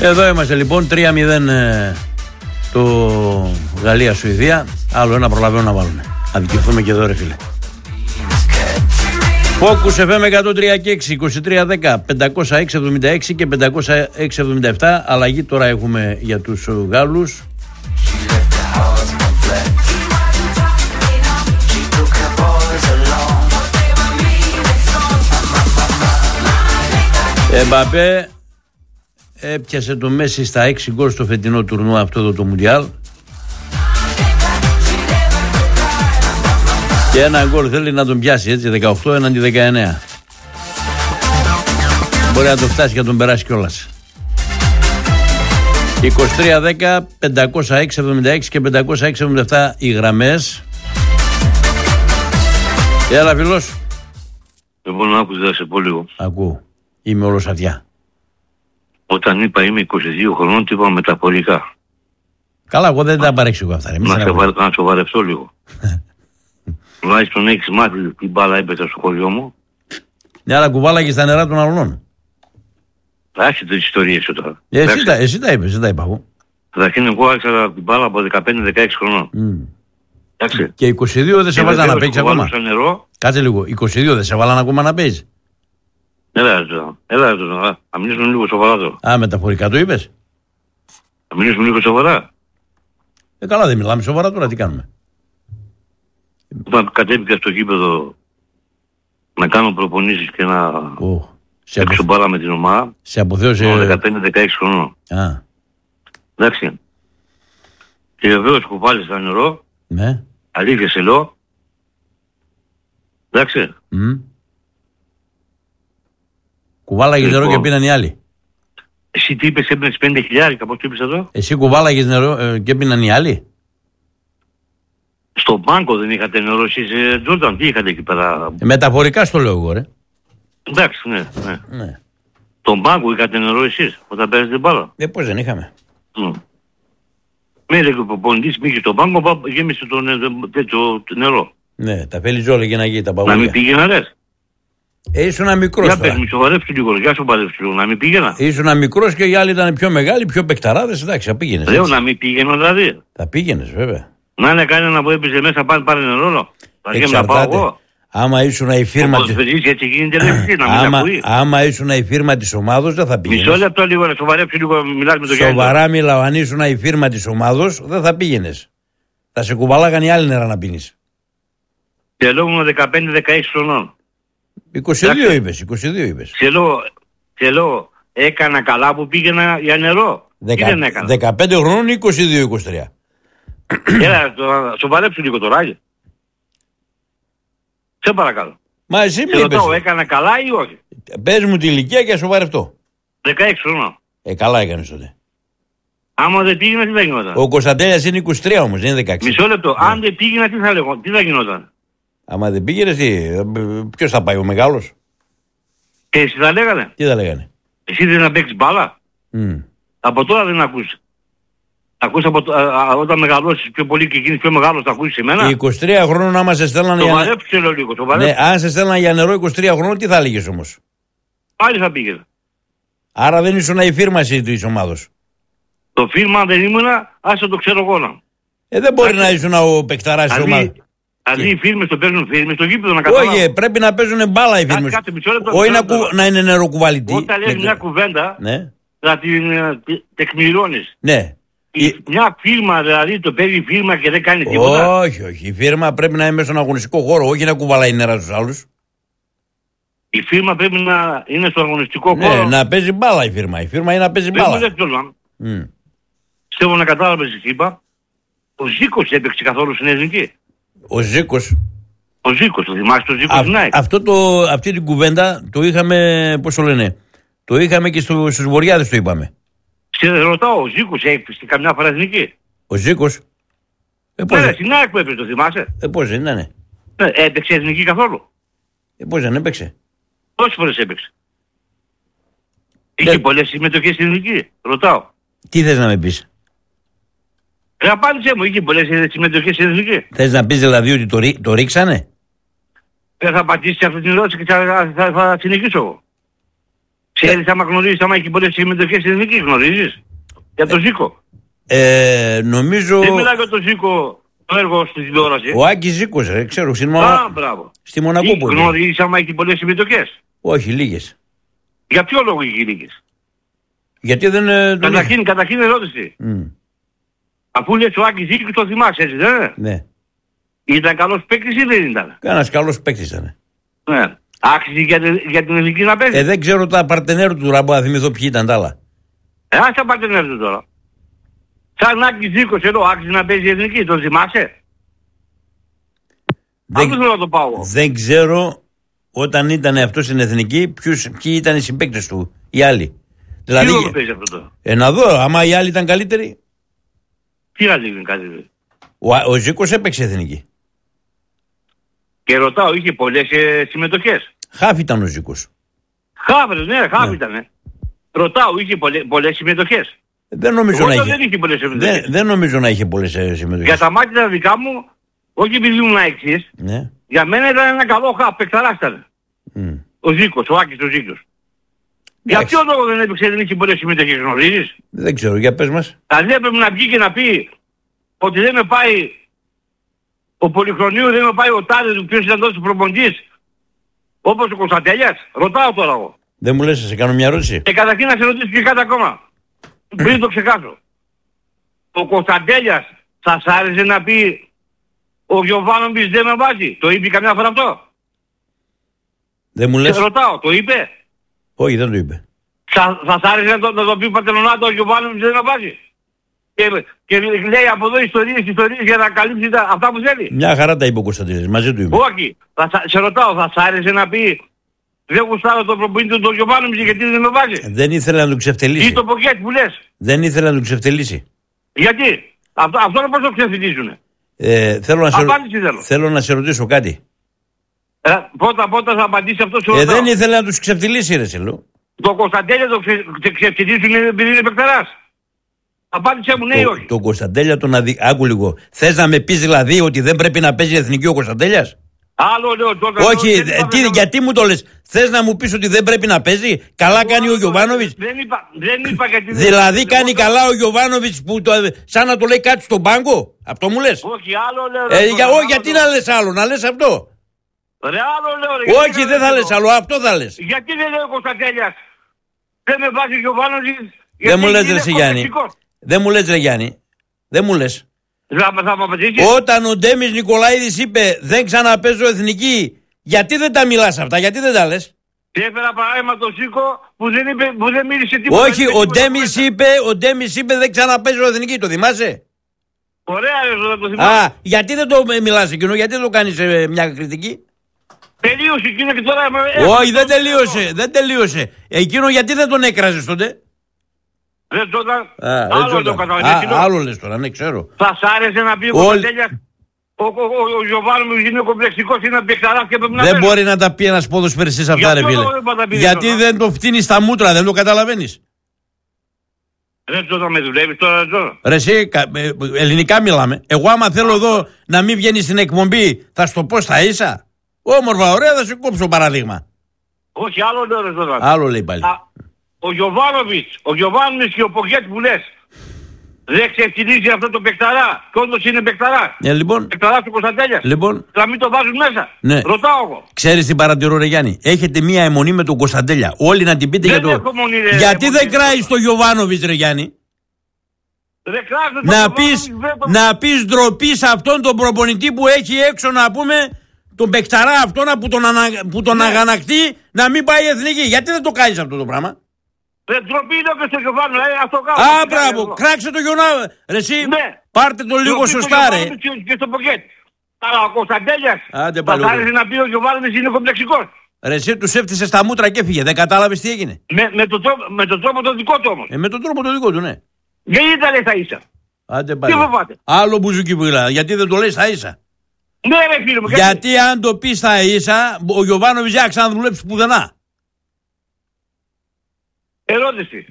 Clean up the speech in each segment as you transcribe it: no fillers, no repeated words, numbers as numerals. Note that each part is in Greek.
Εδώ είμαστε λοιπόν 3-0 το Γαλλία-Σουηδία. Άλλο ένα προλαβαίνω να βάλουμε. Αδικηθούμε και εδώ ρε φίλε. Focus FM 103 και 6, 2310, 506-76 και 506-77. Αλλαγή τώρα έχουμε για τους Γάλλους. Εμπαπέ έπιασε το Μέση στα 6 γκολ στο φετινό τουρνουά αυτό εδώ το Μουντιάλ. Και ένα γκολ θέλει να τον πιάσει έτσι 18 έναντι 19. Μπορεί να το φτάσει και να τον περάσει κιόλας. 2310, 506-76 και 506-77 οι γραμμές. Έλα φίλος. Λοιπόν να άκουσα σε πω λίγο. Ακούω. Είμαι όλος αυτιά. Όταν είπα είμαι 22 χρονών, το είπα μεταφορικά. Καλά, εγώ δεν τα παρέξω αυτά. Να σοβαρευτώ λίγο. Τουλάχιστον έχεις μάθει την μπάλα έπαιζα στο χωριό μου. Ναι, αλλά κουβάλαγε στα νερά των αλωνών. Θα έχετε τις ιστορίες σου τώρα. Εσύ τα είπες, δεν τα είπα εγώ. Καταρχήν εγώ άρχισα την μπάλα από 15-16 χρονών. Εντάξει. Και 22 δεν σε βάλαν να παίξεις ακόμα. Κάτσε λίγο, 22 δεν σε βάλαν ακόμα να παίξεις. Έλα εδώ, θα μιλήσουμε λίγο σοβαρά τώρα. Α, μεταφορικά το είπες. Θα μιλήσουμε λίγο σοβαρά. Καλά, δεν μιλάμε σοβαρά τώρα, τι κάνουμε. Όταν κατέβηκα στο γήπεδο να κάνω προπονήσεις και να έξω μπάλα με την ομάδα, σε αποθέωσε 15-16 χρονών. Εντάξει. Και βεβαίως κουβάλεις στα νερό. Ναι. Αλήθεια σε λέω. Εντάξει. Κουβάλαγες νερό και πίναν οι άλλοι. Εσύ τι είπες, έπαιρνες 5.000, πώς το είπες εδώ. Εσύ κουβάλαγες νερό και πίναν οι άλλοι. Στο μπάνκο δεν είχατε νερό εσείς, Τζόρνταν, τι είχατε εκεί πέρα. Μεταφορικά στο λέω εγώ ρε. Εντάξει, ναι. Στον μπάνκο είχατε νερό εσείς, όταν παίζετε μπάλα. Πώς δεν είχαμε. Με έλεγε ο προπονητής, μήκε στον μπάνκο, γέμισε το νερό. Ναι, τα φέλει ζόλα για να γίνει τα παγωγιά. Να μην πήγαινα λες. Ήσουν μικρός. Για πες, μη σοβαρεύσει λίγο, για σοβαρεύσει λίγο, να μην πήγαινα. Ήσουν μικρός και οι άλλοι ήταν πιο μεγάλοι, πιο παικταράδες, εντάξει, θα πήγαινες. Λέω να μην πήγαινε δηλαδή. Θα πήγαινες βέβαια. Να είναι κανένα που έπαιζε μέσα, πάρε νερό. Εξαρτάται. Άμα ήσουν η φίρμα άμα ήσουν η φίρμα της ομάδος δεν θα πήγαινες. Μισό λεπτό λίγο να σοβαρέψει λίγο, μιλάς με το Γιάννη. Σοβαρά μιλάω, αν ήσουν η φίρμα της ομάδος δεν θα πήγαινες. Θα σε κουβαλάγαν οι άλλοι νερά να πίνεις. Και λέω μου 15-16 χρονών. 22 είπες. Και λέω έκανα καλά που πήγαινα για νερό. 15 χρόνων ή 22-23. Έλα, σοβαρέψου λίγο τώρα. Σε παρακαλώ. Μα εσύ με είπες. Έκανα καλά ή όχι. Πες μου τη ηλικία και σοβαρευτώ. 16 χρονών. Καλά έκανες τότε. Άμα δεν πήγαινα τι θα γινόταν. Ο Κωνσταντέλιας είναι 23 όμως, δεν είναι 16. Μισό λεπτό. Αν δεν πήγαινα τι θα γινόταν. Άμα δεν πήγαινες ποιος θα πάει, ο μεγάλος. Και εσύ θα λέγανε. Τι θα λέγανε. Εσύ δεν να παίξεις μπάλα. Από τώρα δεν ακούς. Ακούς όταν μεγαλώσεις πιο πολύ και γίνεις πιο μεγάλος θα ακούσεις εμένα. 23 χρόνων άμα σε στέλνανε για νερό. Ναι, αν σε στέλνανε για νερό 23 χρόνων τι θα έλεγες όμως. Πάλι θα πήγαινε. Άρα δεν ήσουν η φίρμα της ομάδος. Το φίρμα δεν ήμουνα, άσε το ξέρω εγώ να. Δεν μπορεί να ήσουν ο παικταράς της ομάδας. Δηλαδή οι φίρμες το παίζουν φίρμες στο γήπεδο να καταλάβουν. Όχι, πρέπει να παίζουν μπάλα οι φίρμες. Όχι να είναι νεροκουβαλητή. Όταν λες μια κουβέντα θα την τεκμηρώνεις. Ναι. Μια φίρμα δηλαδή το παίζει φίρμα και δεν κάνει τίποτα. Όχι. Η φίρμα πρέπει να είναι μέσα στον αγωνιστικό χώρο, όχι να κουβαλάει νερά στους άλλους. Η φίρμα πρέπει να είναι στον αγωνιστικό χώρο. Ναι, να παίζει μπάλα η φίρμα. Η φίρμα είναι να παίζει μπάλα. Πιστεύω να κατάλαβες τι είπα. Ο Ζήκος έπαιξε καθόλου στην Εθνική. Ο Ζήκος, το θυμάσαι το Ζήκος Νάικ. Αυτή την κουβέντα το είχαμε, πώς το λένε, το είχαμε και στους Βορειάδες το είπαμε. Σε ρωτάω, ο Ζήκος έπαιξε καμιά φορά Εθνική. Ο Ζήκος. Ναι, στην ΑΕΚ που έπαιξε, το θυμάσαι. Πώς δεν ήταν. Έπαιξε Εθνική καθόλου. Πώς δεν έπαιξε. Πόσες φορές έπαιξε. Είχε πολλές συμμετοχές στην Εθνική. Ρωτάω. Τι θες να με πεις. Απάντησέ μου, είχε πολλές συμμετοχές στην Εθνική. Θες να πεις δηλαδή ότι το ρίξανε. Θα απαντήσει αυτή την ερώτηση και θα συνεχίσω εγώ. Ξέρεις άμα γνωρίζεις, άμα έχει πολλές συμμετοχές στην εθνική, γνωρίζεις? Για τον Ζήκο. Νομίζω... Δεν μιλάω για τον Ζήκο το έργο στην τηλεόραση. Ο Άκης Ζήκος, ξέρω. Μπράβο. Στη Μονακό που είναι. Γνωρίζεις άμα έχει πολλές συμμετοχές? Όχι, λίγες. Για ποιο λόγο έχει λίγες? Γιατί δεν... Καταρχήν ερώτηση. Αφού λες ο Άκης Ζήκος, το θυμάσαι, έτσι δεν είναι? Ναι. Ήταν καλός παίκτης ή δεν ήταν? Κάνας καλός παίκτης ήταν. Ναι. Άξιζε για την εθνική να παίζει. Δεν ξέρω τα παρτενέρ του Ραμπό, να θυμηθώ ποιοι ήταν τα άλλα. Ας τα παρτενέρ του τώρα. Σαν Άκης Ζήκος εδώ, άξιζε να παίζει η εθνική, τον θυμάσαι? Αυτό θέλω να το πάω. Δεν ξέρω όταν ήταν αυτό στην εθνική ποιοι ήταν οι συμπαίκτες του, οι άλλοι. Δηλαδή, τι παίζει αυτό τώρα? Να δω, άμα οι άλλοι ήταν καλύτεροι. Τι άλλοι ήταν καλύτεροι? Ο Ζήκος έπαιξε εθνική. Και ρωτάω, είχε πολλές συμμετοχές. Χάφ ήταν ο Ζήκος. Χάφ ήταν. Ρωτάω, είχε πολλές συμμετοχές. Δεν νομίζω να είχε. Δεν είχε πολλές συμμετοχές. Δεν νομίζω να είχε πολλές συμμετοχές. Για τα μάτια τα δικά μου, όχι επειδή ήμουν αεξής, ναι. Για μένα ήταν ένα καλό χαφ, παικταράς ήταν. Ο Ζήκος, ο Άκης ο Ζήκος. Για ποιο λόγο δεν έπαιξε, δεν είχε πολλές συμμετοχές, γνωρίζεις? Δεν ξέρω, για πες μας. Δηλαδή έπρεπε να βγει και να πει ότι δεν με πάει ο Πολυχρονίου, δεν με πάει ο Τάδε του, ποιος ήταν τόσο προπονητής, όπως ο Κωνσταντέλιας. Ρωτάω τώρα εγώ. Δεν μου λες, σε κάνω μια ερώτηση. Και καταρχήν να σε ρωτήσω και κάτι ακόμα. Πριν το ξεχάσω. Ο Κωνσταντέλιας σας άρεσε να πει ο Γιωβάνοβιτς δεν με βάζει? Το είπε καμιά φορά αυτό? Δεν μου λες. Σε ρωτάω, το είπε? Όχι, δεν το είπε. Σας άρεσε να το πει Πατελονάτο ο Γιωβάνοβιτς δεν με βάζει? Και λέει από εδώ ιστορίες για να καλύψει αυτά που θέλει. Μια χαρά τα είπε ο Κωνσταντίνης, μαζί του είπε. Όχι, σε ρωτάω, θα σ' άρεσε να πει δεν γουστάρω τον προπονητή του Γιωβάνοβιτς γιατί δεν με βάζει? Δεν ήθελε να του ξεφτελίσει. Ή το ποκέτ που λες. Δεν ήθελε να του ξεφτελίσει. Γιατί? Αυτό είναι πώς το ξεφτελίζουνε. Θέλω να σε ρωτήσω κάτι. Πρώτα θα απαντήσει αυτό σου. Δεν ήθελε να τους ξεφτυλίσει, ρε Σελού. Το Κωνσταντέλια το ξεφτυλίσουν επειδή είναι παικταράς. Απάντησέ μου ναι ή όχι. Το Κωνσταντέλια τον άκου λίγο. Θες να με πεις δηλαδή ότι δεν πρέπει να παίζει εθνική ο Κωνσταντέλιας? Άλλο λέω τώρα. Όχι, γιατί μου το λες? Θες να μου πεις ότι δεν πρέπει να παίζει? Καλά κάνει ο Γιωβάνοβιτς. Δεν είπα γιατί. Δηλαδή κάνει καλά ο Γιωβάνοβιτς που σαν να το λέει κάτι στον πάγκο? Αυτό μου λες? Όχι, άλλο λέω. Όχι, γιατί να λες άλλο, να λες αυτό. Ρε άλλο λέω. Όχι, δεν θα λες άλλο, αυτό θα λες. Γιατί δεν λέει ο Κωνσταντέλιας δεν με βάζει ο Γιωβάνοβιτς? Δεν μου λες ρε Γιάννη. Δεν μου λες ρε Γιάννη. Δεν μου λες. Όταν ο Ντέμις Νικολαίδης είπε δεν ξαναπαίζω εθνική, γιατί δεν τα μιλάς αυτά, γιατί δεν τα λες? Και έφερα παράδειγμα τον Σίκο που δεν μίλησε τίποτα. Όχι, ο Ντέμις είπε δεν ξαναπαίζω εθνική, το θυμάσαι? Ωραία ρε, το θυμάσαι. Γιατί δεν το μιλάς εκείνο, γιατί δεν το κάνεις μια κριτική? Τελείωσε εκείνο και τώρα... Όχι, δεν τελείωσε. Εκείνο γιατί δεν τον έκραζες τότε? Δεν τότε, άλλο το καταλαβαίνεις. Άλλο λες τώρα, ναι, ξέρω. Θα σ' άρεσε να πει ο Κωνσταντέλιας, ο Γιωβάνοβιτς είναι κομπλεξικός, είναι παιχταράς και πρέπει να δεν μπορεί να τα πει ένας ποδοσφαιριστής αυτά ρε φίλε. Γιατί δεν το φτύνει στα μούτρα, δεν το καταλαβαίνεις. Δεν τότε με δουλεύεις τώρα τώρα. Ρε εσύ, ελληνικά μιλάμε. Εγώ άμα θέλω εδώ να μην βγαίνει στην εκπομπή, θα σου το πω στα ίσα. Όμορφα, ωραία, θα σου κόψω παραδείγμα. Όχι, άλλο λέω ρε τώρα. Άλλο λέει πάλι. Ο Γιωβάνοβιτς και ο Ποκέτ που λες δεν ξεφτιλίζει αυτό το παικταρά. Και όντως είναι παικταρά. Λοιπόν. Παικταρά του Κωνσταντέλια. Λοιπόν. Να μην το βάζουν μέσα. Ναι. Ρωτάω εγώ. Ξέρεις τι παρατηρώ ρε Γιάννη? Έχετε μία αιμονή με τον Κωνσταντέλια. Όλοι να την πείτε για το... Γιατί δεν κράει το Γιωβάνοβιτς ρε Γιάννη? Να πεις ντροπή σε αυτόν τον προπονητή που έχει έξω να πούμε τον παικταρά αυτόν που τον αγανακτεί να μην πάει εθνική. Γιατί δεν το κάνεις αυτό το πράγμα? Ντροπή είναι και στο Γιωβάνο, αυτό κάνω. Μπράβο, κράξε το Γιωβάνο. Ρε εσύ, πάρτε το λίγο σωστά ρε. Και στο Ποκέτ. Αλλά ο Κωνσταντέλιας θα άρεσε να πει ο Γιωβάνοβιτς είναι κομπλεξικός. Ρε εσύ τους έφτιασε στα μούτρα και έφυγε. Δεν κατάλαβες τι έγινε? Με τον τρόπο το δικό του όμως. Με τον τρόπο το δικό του, ναι. Γιατί δεν τα λέει στα ίσα? Άντε πάλι. Άλλο μπουζουκί που μιλά. Γιατί δεν το λέει στα ίσα? Ναι ρε φίλε μου. Γιατί αν το πει στα ίσα, ο Γιωβάνοβιτς δεν θα ξαναδουλέψει πουθενά. Ερώτηση.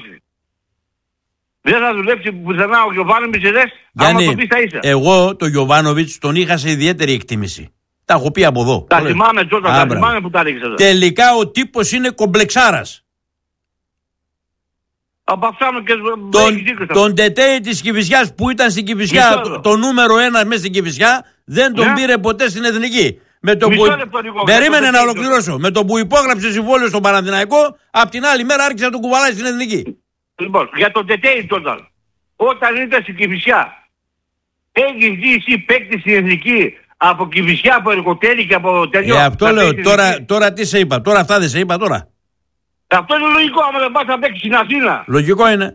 Δεν θα δουλέψει πουθενά ο Γιωβάνοβιτς εδες, άμα το πει στα ίσα. Εγώ το Γιωβάνοβιτς τον είχα σε ιδιαίτερη εκτίμηση. Τα έχω πει από εδώ. Τα θυμάμαι τότε, τα θυμάμαι που τα ρίξατε. Τελικά ο τύπος είναι κομπλεξάρας. Απαυξάνω και τον Τετέι της Κηφισιάς που ήταν στην Κηφισιά, το νούμερο 1 μέσα στην Κηφισιά, δεν τον πήρε ποτέ στην Εθνική. Περίμενε να ολοκληρώσω. Με το που υπόγραψε συμβόλαιο στον Παναθηναϊκό, απ' την άλλη μέρα άρχισε να τον κουβαλάει στην Εθνική. Λοιπόν, για τον Τετέι τότε, όταν ήταν στην Κηφισιά, έχεις δει εσύ παίκτη στην Εθνική από Κηφισιά, από Ερκοτέλη και από τέτοιο? Αυτό λέω. Τώρα τι σε είπα, τώρα αυτά δεν σε είπα τώρα. Αυτό είναι λογικό, άμα δεν πας να παίξεις στην Αθήνα. Λογικό είναι.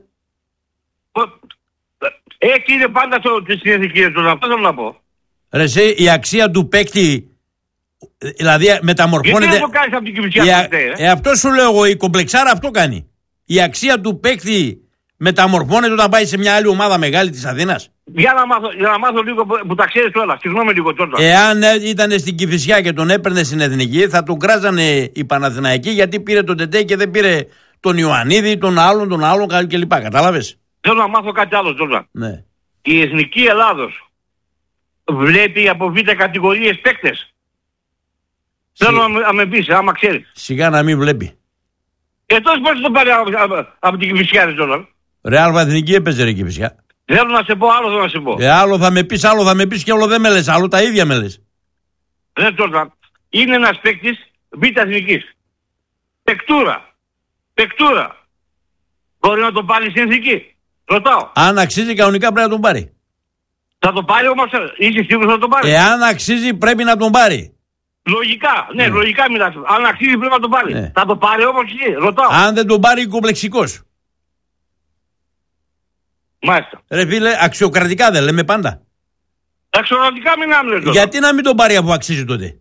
Έτσι είναι πάντα στην Εθνική, αυτό θέλω να πω. Ρε εσύ, η αξία του παίκτη, δηλαδή μεταμορφώνεται. Γιατί δεν το κάνεις από την Κηφισιά? Αυτό σου λέω εγώ, η κομπλεξάρα αυτό κάνει. Η αξία του παίκτη μεταμορφώνεται όταν πάει σε μια άλλη ομάδα μεγάλη της Αθήνας. Για να μάθω λίγο που τα ξέρεις όλα. Συγγνώμη λίγο τώρα. Εάν ήταν στην Κηφισιά και τον έπαιρνε στην Εθνική, θα τον κράζανε οι Παναθηναϊκοί γιατί πήρε τον Τετέι και δεν πήρε τον Ιωαννίδη, τον άλλον κλπ. Κατάλαβες? Θέλω να μάθω κάτι άλλο τώρα. Ναι. Η Εθνική Ελλάδος βλέπει από β' κατηγορίες παίκτες. Θέλω να με πεις, άμα ξέρεις. Σιγά να μην βλέπει. Τόσο πώς το πάρει από την Κηφισιά, ρε τώρα. Ρε Άλβα Εθνική έπαιζε ρε Κηφισιά. Θέλω να σε πω, άλλο θέλω να σε πω. Άλλο θα με πεις και όλο δεν με λες, άλλο τα ίδια με λες. Ρε τώρα, είναι ένας παίκτης β' Εθνικής. Πεκτούρα. Μπορεί να τον πάρει στην Εθνική? Ρωτάω. Αν αξίζει κανονικά πρέπει να τον πάρει. Θα τον πάρει όμως, είσαι σίγουρος να τον πάρει? Εάν αξίζει πρέπει να τον πάρει. Λογικά, ναι, λογικά μιλάς. Αν αξίζει πρέπει να τον πάρει. Ναι. Θα τον πάρει όμως εσύ, ρωτάω. Αν δεν τον πάρει κομπλεξικός. Μάλιστα. Ρε φίλε, αξιοκρατικά δεν λέμε πάντα. Αξιοκρατικά μιλάμε τώρα. Γιατί να μην τον πάρει αφού αξίζει τότε?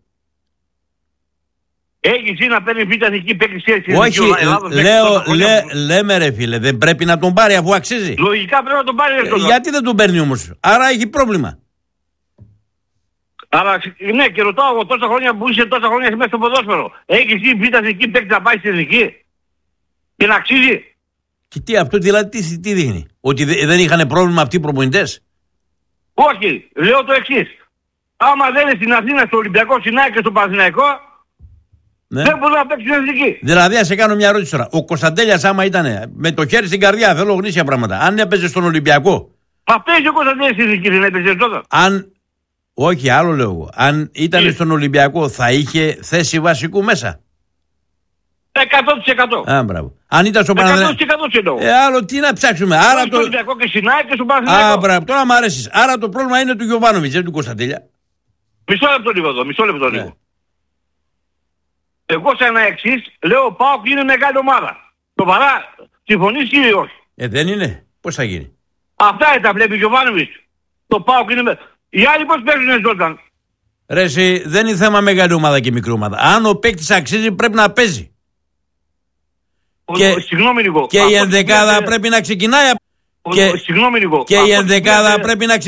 Έχεις να παίρνει β' Εθνική παίκτη σε Εθνική? Όχι, λέμε ρε φίλε, δεν πρέπει να τον πάρει αφού αξίζει? Λογικά πρέπει να τον πάρει. Γιατί δεν τον παίρνει όμως? Άρα έχει πρόβλημα. Αλλά ναι, και ρωτάω εγώ τόσα χρόνια που είσαι τόσα χρόνια μέσα στο ποδόσφαιρο. Έχεις δει β' Εθνική παίκτη να πάει στην Εθνική και να αξίζει? Και τι αυτό δηλαδή τι δείχνει? Ότι δεν είχαν πρόβλημα αυτοί οι προπονητές? Όχι, λέω το εξής. Άμα δεν είναι στην Αθήνα, στο Ολυμπιακό, στην ΑΕΚ και στο Παναθηναϊκό, ναι, δεν μπορεί να παίξει στην Εθνική. Δηλαδή, ας σε κάνω μια ερώτηση τώρα. Ο Κωνσταντέλιας, άμα ήταν με το χέρι στην καρδιά, θέλω γνήσια πράγματα, αν έπαιζε στον Ολυμπιακό. Μα παίζει ο Κωνσταντέλιας στην Εθνική, δεν έπαιζε τότε? Όχι, άλλο λέω εγώ. Αν ήταν στον Ολυμπιακό, θα είχε θέση βασικού μέσα? 100%. Α, μπράβο. Αν ήταν στο Παναθηναϊκό. 100% άλλο τι να ψάξουμε. Άρα στο Ολυμπιακό και στην ΑΕΚ και στο Παναθηναϊκό. Α, μπράβο. Τώρα μ' αρέσεις. Άρα το πρόβλημα είναι του Γιωβάνοβιτς, δεν του Κωνσταντέλια. Μισό λεπτό λίγο. Ναι. Εγώ σαν εξής λέω ΠΑΟΚ είναι μεγάλη ομάδα. Σοβαρά, συμφωνείς ή όχι? Δεν είναι. Πώς θα γίνει? Αυτά τα βλέπει ο Γιωβάνοβιτς. Το ΠΑΟΚ είναι. Οι άλλοι πώς παίζουν Ζόρταν? Ρε εσύ, δεν είναι θέμα μεγάλη ομάδα και μικρή ομάδα. Αν ο παίκτης αξίζει πρέπει να παίζει. Συγγνώμη λίγο. Και η ενδεκάδα πρέπει να ξεκινάει. Συγγνώμη λίγο. Και η ενδεκάδα πρέπει να ξεκινάει.